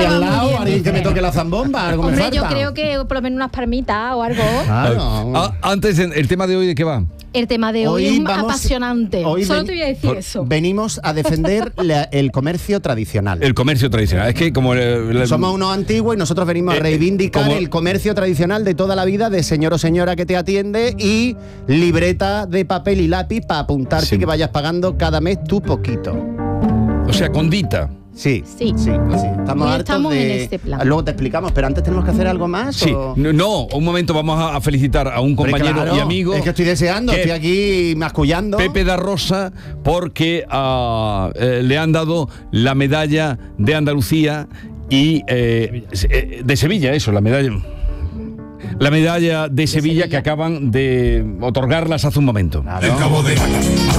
aquí al lado, alguien que me toque la zambomba, algo Hombre, me falta. yo creo que por lo menos unas palmitas o algo. Claro. Antes, ¿el tema de hoy de qué va? El tema de hoy, Hoy es vamos- apasionante. hoy Solo ven- te voy a decir eso. Venimos a defender el comercio tradicional. El comercio tradicional. Es que como... Somos unos antiguos y nosotros venimos a reivindicar como- el comercio tradicional de toda la vida, de señor o señora que te atiende y libreta de papel y lápiz para apuntarte Sí. que vayas pagando cada mes tu poquito. O sea, condita. Sí, Sí. sí. Estamos Hoy hartos estamos de... en este plan. Luego te explicamos, pero antes tenemos que hacer algo más. Sí. ¿o? No, un momento, vamos a felicitar a un Hombre, compañero claro, y amigo. Es que estoy deseando, que- estoy aquí mascullando. Pepe da Rosa, porque le han dado la medalla de Andalucía y de Sevilla, eso, la medalla. La medalla de Sevilla que acaban de otorgarlas hace un momento. Claro. El Cabo de Gata.